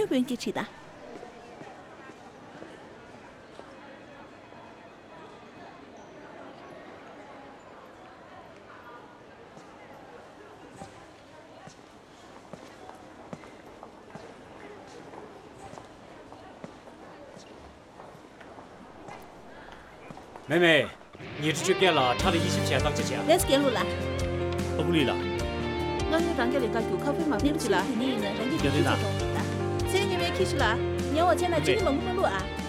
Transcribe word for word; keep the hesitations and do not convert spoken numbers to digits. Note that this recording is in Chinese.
不用给吃的。 妹妹，你这去给了查了一些钱当几钱？ 两是给路了。 不理了。 我要让给那个狗咖啡嘛，你不去了，你呢？让给去去中的。现在你们开始了，你要我钱来，今天我们路啊。